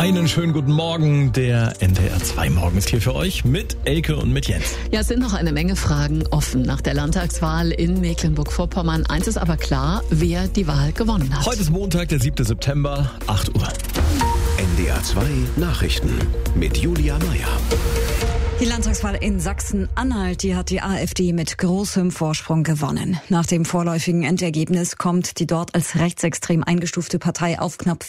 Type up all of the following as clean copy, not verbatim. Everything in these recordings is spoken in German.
Einen schönen guten Morgen, der NDR 2 Morgen ist hier für euch mit Elke und mit Jens. Ja, es sind noch eine Menge Fragen offen nach der Landtagswahl in Mecklenburg-Vorpommern. Eins ist aber klar, wer die Wahl gewonnen hat. Heute ist Montag, der 7. September, 8 Uhr. NDR 2 Nachrichten mit Julia Meyer. Die Landtagswahl in Sachsen-Anhalt, die hat die AfD mit großem Vorsprung gewonnen. Nach dem vorläufigen Endergebnis kommt die dort als rechtsextrem eingestufte Partei auf knapp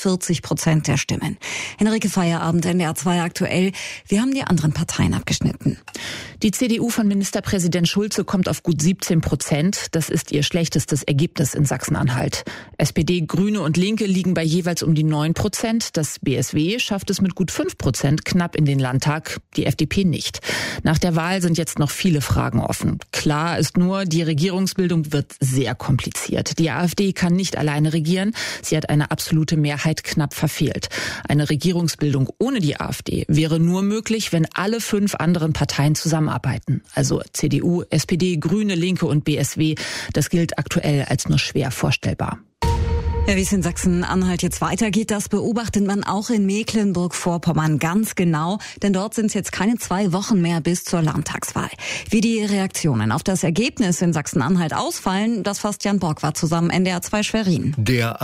44% der Stimmen. Henrike Feierabend, NDR 2 aktuell. Wir haben die anderen Parteien abgeschnitten. Die CDU von Ministerpräsident Schulze kommt auf gut 17%. Das ist ihr schlechtestes Ergebnis in Sachsen-Anhalt. SPD, Grüne und Linke liegen bei jeweils um die 9%. Das BSW schafft es mit gut 5% knapp in den Landtag. Die FDP nicht. Nach der Wahl sind jetzt noch viele Fragen offen. Klar ist nur, die Regierungsbildung wird sehr kompliziert. Die AfD kann nicht alleine regieren. Sie hat eine absolute Mehrheit knapp verfehlt. Eine Regierungsbildung ohne die AfD wäre nur möglich, wenn alle 5 anderen Parteien zusammenarbeiten. Also CDU, SPD, Grüne, Linke und BSW. Das gilt aktuell als nur schwer vorstellbar. Ja, wie es in Sachsen-Anhalt jetzt weitergeht, das beobachtet man auch in Mecklenburg-Vorpommern ganz genau, denn dort sind es jetzt keine 2 Wochen mehr bis zur Landtagswahl. Wie die Reaktionen auf das Ergebnis in Sachsen-Anhalt ausfallen, das fasst Jan Borgward zusammen, NDR 2 Schwerin. Der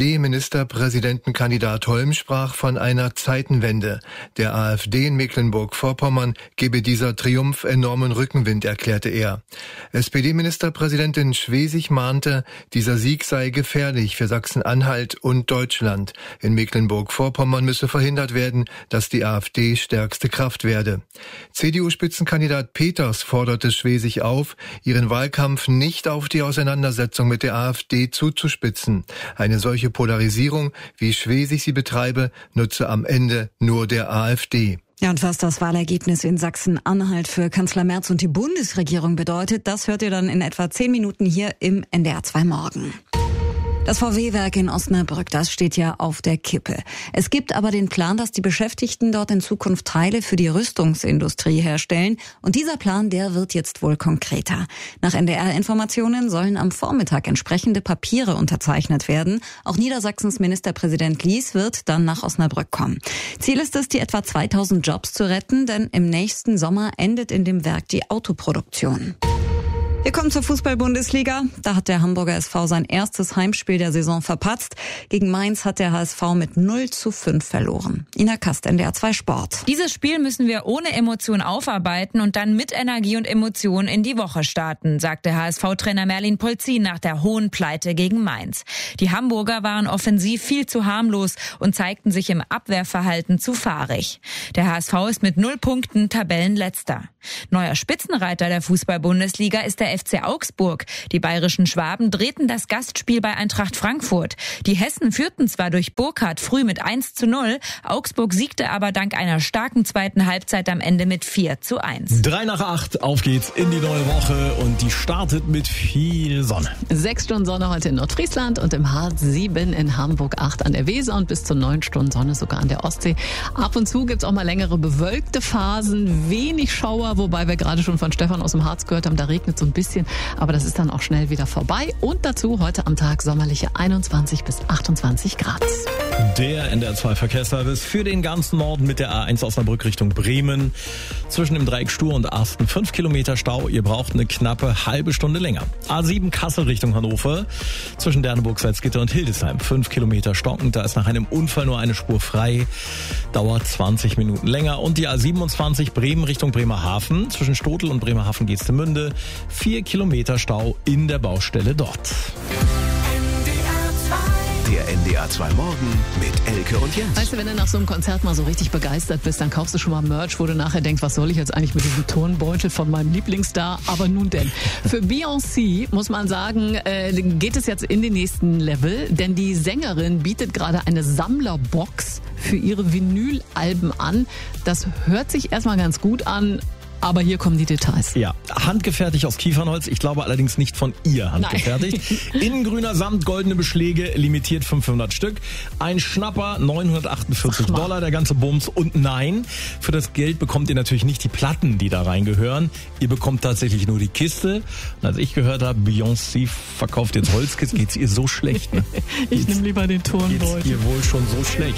AfD-Ministerpräsidentenkandidat Holm sprach von einer Zeitenwende. Der AfD in Mecklenburg-Vorpommern gebe dieser Triumph enormen Rückenwind, erklärte er. SPD-Ministerpräsidentin Schwesig mahnte, dieser Sieg sei gefährlich für Sachsen-Anhalt und Deutschland. In Mecklenburg-Vorpommern müsse verhindert werden, dass die AfD stärkste Kraft werde. CDU-Spitzenkandidat Peters forderte Schwesig auf, ihren Wahlkampf nicht auf die Auseinandersetzung mit der AfD zuzuspitzen. Eine solche Polarisierung, wie Schwesig sie betreibe, nutze am Ende nur der AfD. Ja, und was das Wahlergebnis in Sachsen-Anhalt für Kanzler Merz und die Bundesregierung bedeutet, das hört ihr dann in etwa 10 Minuten hier im NDR 2 Morgen. Das VW-Werk in Osnabrück, das steht ja auf der Kippe. Es gibt aber den Plan, dass die Beschäftigten dort in Zukunft Teile für die Rüstungsindustrie herstellen. Und dieser Plan, der wird jetzt wohl konkreter. Nach NDR-Informationen sollen am Vormittag entsprechende Papiere unterzeichnet werden. Auch Niedersachsens Ministerpräsident Lies wird dann nach Osnabrück kommen. Ziel ist es, die etwa 2000 Jobs zu retten, denn im nächsten Sommer endet in dem Werk die Autoproduktion. Wir kommen zur Fußball-Bundesliga. Da hat der Hamburger SV sein erstes Heimspiel der Saison verpatzt. Gegen Mainz hat der HSV mit 0:5 verloren. Ina Kast, NDR 2 Sport. Dieses Spiel müssen wir ohne Emotion aufarbeiten und dann mit Energie und Emotion in die Woche starten, sagte HSV-Trainer Merlin Polzin nach der hohen Pleite gegen Mainz. Die Hamburger waren offensiv viel zu harmlos und zeigten sich im Abwehrverhalten zu fahrig. Der HSV ist mit 0 Punkten Tabellenletzter. Neuer Spitzenreiter der Fußball-Bundesliga ist der FC Augsburg. Die bayerischen Schwaben drehten das Gastspiel bei Eintracht Frankfurt. Die Hessen führten zwar durch Burkhardt früh mit 1:0, Augsburg siegte aber dank einer starken zweiten Halbzeit am Ende mit 4:1. 7:55, auf geht's in die neue Woche und die startet mit viel Sonne. 6 Stunden Sonne heute in Nordfriesland und im Harz, 7 in Hamburg, 8 an der Weser und bis zu 9 Stunden Sonne sogar an der Ostsee. Ab und zu gibt's auch mal längere bewölkte Phasen, wenig Schauer, wobei wir gerade schon von Stefan aus dem Harz gehört haben, da regnet so ein bisschen, aber das ist dann auch schnell wieder vorbei. Und dazu heute am Tag sommerliche 21 bis 28 Grad. Der NDR 2 Verkehrsservice für den ganzen Norden mit der A1 Osnabrück Richtung Bremen. Zwischen dem Dreieck Stur und Asten 5 Kilometer Stau. Ihr braucht eine knappe halbe Stunde länger. A7 Kassel Richtung Hannover. Zwischen Derneburg, Salzgitter und Hildesheim 5 Kilometer stockend. Da ist nach einem Unfall nur eine Spur frei. Dauert 20 Minuten länger. Und die A27 Bremen Richtung Bremerhaven. Zwischen Stotel und Bremerhaven-Geestemünde 4 Kilometer Stau in der Baustelle dort. Der NDR 2 Morgen mit Elke und Jens. Weißt du, wenn du nach so einem Konzert mal so richtig begeistert bist, dann kaufst du schon mal Merch, wo du nachher denkst, was soll ich jetzt eigentlich mit diesem Turnbeutel von meinem Lieblingsstar? Aber nun denn. Für Beyoncé muss man sagen, geht es jetzt in den nächsten Level, denn die Sängerin bietet gerade eine Sammlerbox für ihre Vinylalben an. Das hört sich erstmal ganz gut an. Aber hier kommen die Details. Ja, handgefertigt aus Kiefernholz. Ich glaube allerdings nicht von ihr handgefertigt. Innengrüner Samt, goldene Beschläge, limitiert 500 Stück. Ein Schnapper, $948, der ganze Bums. Und nein, für das Geld bekommt ihr natürlich nicht die Platten, die da reingehören. Ihr bekommt tatsächlich nur die Kiste. Und als ich gehört habe, Beyoncé verkauft jetzt Holzkisten, geht's ihr so schlecht. Ne? Ich nehme lieber den Turnbeutel. Geht's ihr wohl schon so schlecht.